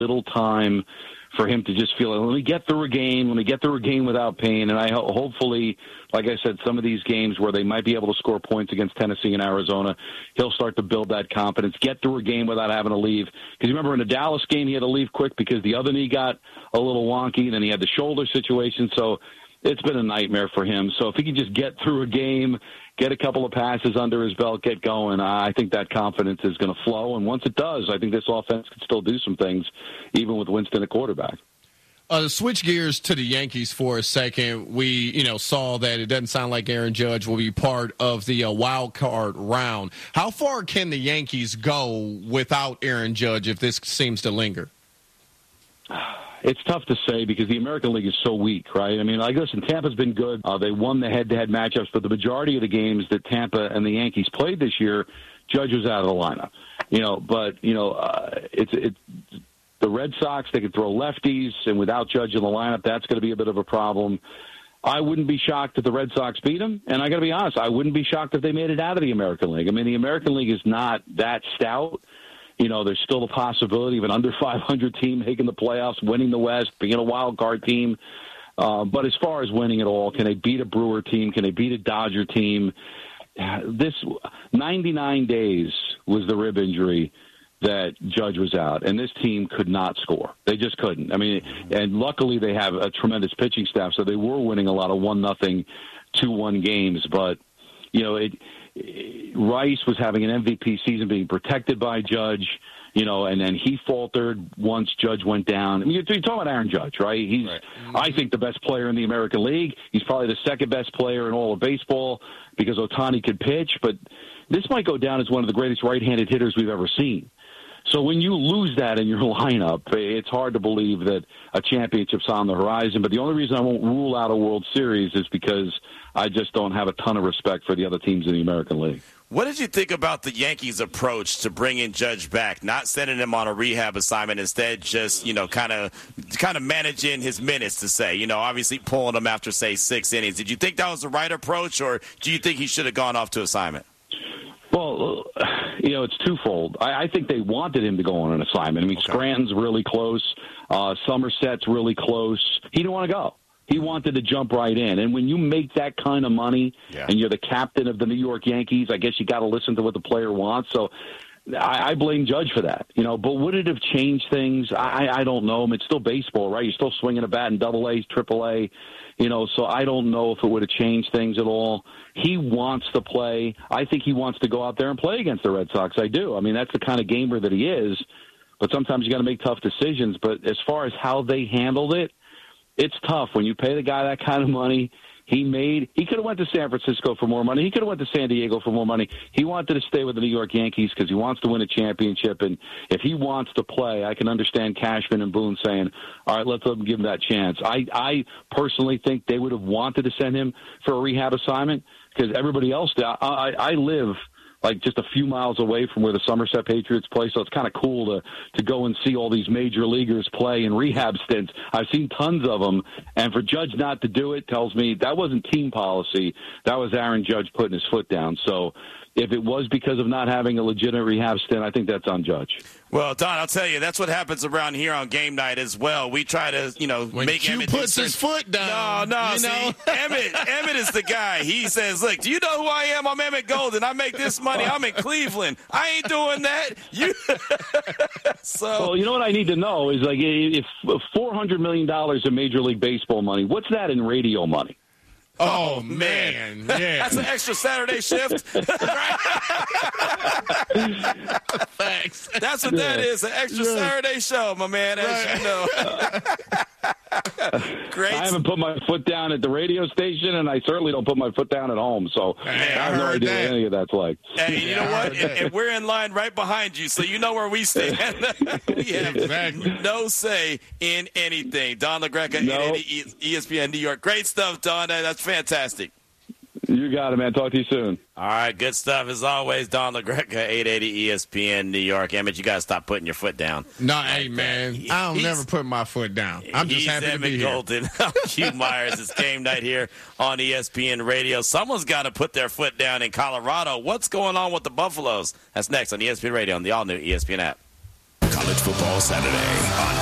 little time for him to just feel, let me get through a game without pain. And I hopefully, like I said, some of these games where they might be able to score points against Tennessee and Arizona, he'll start to build that confidence, get through a game without having to leave. Because you remember in the Dallas game, he had to leave quick because the other knee got a little wonky, and then he had the shoulder situation. So it's been a nightmare for him. So if he can just get through a game, get a couple of passes under his belt, get going, I think that confidence is going to flow. And once it does, I think this offense can still do some things, even with Winston at quarterback. Switch gears to the Yankees for a second. We, saw that it doesn't sound like Aaron Judge will be part of the wild card round. How far can the Yankees go without Aaron Judge if this seems to linger? It's tough to say because the American League is so weak, right? I mean, listen, Tampa's been good. They won the head-to-head matchups, but the majority of the games that Tampa and the Yankees played this year, Judge was out of the lineup. It's the Red Sox, they could throw lefties, and without Judge in the lineup, that's going to be a bit of a problem. I wouldn't be shocked if the Red Sox beat them, and I got to be honest, I wouldn't be shocked if they made it out of the American League. I mean, the American League is not that stout. There's still the possibility of an under 500 team making the playoffs, winning the West, being a wild card team. But as far as winning it all, can they beat a Brewer team? Can they beat a Dodger team? This 99 days was the rib injury that Judge was out, and this team could not score. They just couldn't. I mean, and luckily they have a tremendous pitching staff, so they were winning a lot of 1-0, 2-1 games. But, Rice was having an MVP season, being protected by Judge, and then he faltered once Judge went down. I mean, you're talking about Aaron Judge, right? He's, right. I think, the best player in the American League. He's probably the second best player in all of baseball because Ohtani could pitch. But this might go down as one of the greatest right-handed hitters we've ever seen. So when you lose that in your lineup, it's hard to believe that a championship's on the horizon. But the only reason I won't rule out a World Series is because I just don't have a ton of respect for the other teams in the American League. What did you think about the Yankees' approach to bringing Judge back, not sending him on a rehab assignment, instead just, kind of managing his minutes to say, obviously pulling him after, say, 6 innings. Did you think that was the right approach, or do you think he should have gone off to assignment? Well, it's twofold. I think they wanted him to go on an assignment. I mean, okay. Scranton's really close. Somerset's really close. He didn't want to go. He wanted to jump right in. And when you make that kind of money and you're the captain of the New York Yankees, I guess you got to listen to what the player wants. So I blame Judge for that. But would it have changed things? I don't know. I mean, it's still baseball, right? You're still swinging a bat in AA, AAA. So I don't know if it would have changed things at all. He wants to play. I think he wants to go out there and play against the Red Sox. I do. I mean, that's the kind of gamer that he is. But sometimes you got to make tough decisions. But as far as how they handled it, it's tough when you pay the guy that kind of money. He could have went to San Francisco for more money. He could have went to San Diego for more money. He wanted to stay with the New York Yankees because he wants to win a championship. And if he wants to play, I can understand Cashman and Boone saying, all right, let's let him give him that chance. I personally think they would have wanted to send him for a rehab assignment because everybody else did. I live like just a few miles away from where the Somerset Patriots play, so it's kind of cool to go and see all these major leaguers play in rehab stints. I've seen tons of them, and for Judge not to do it tells me that wasn't team policy. That was Aaron Judge putting his foot down. So if it was because of not having a legitimate rehab stint, I think that's on Judge. Well, Don, I'll tell you, that's what happens around here on game night as well. We try to, when make Q Emmett puts his foot down. No, Emmett is the guy. He says, look, do you know who I am? I'm Emmett Golden. I make this money. I'm in Cleveland. I ain't doing that. Well, you know what I need to know is, like, if $400 million in Major League Baseball money, what's that in radio money? Oh, man. Yeah. That's an extra Saturday shift. Thanks. That's what that is, an extra Saturday show, my man, as you know. Great. I haven't put my foot down at the radio station, and I certainly don't put my foot down at home, so I have no idea what any of that's like. Hey, you know what? And we're in line right behind you, so you know where we stand. We have no say in anything. Don LaGreca, 880 ESPN New York. Great stuff, Don. That's fantastic. You got it, man. Talk to you soon. All right, good stuff as always. Don LaGreca, 880 ESPN New York. Emmett, you got to stop putting your foot down. No, hey, man. I don't never put my foot down. I'm just happy to be here. Golden. Hugh Myers. It's game night here on ESPN Radio. Someone's got to put their foot down in Colorado. What's going on with the Buffaloes? That's next on ESPN Radio on the all-new ESPN app. College Football Saturday on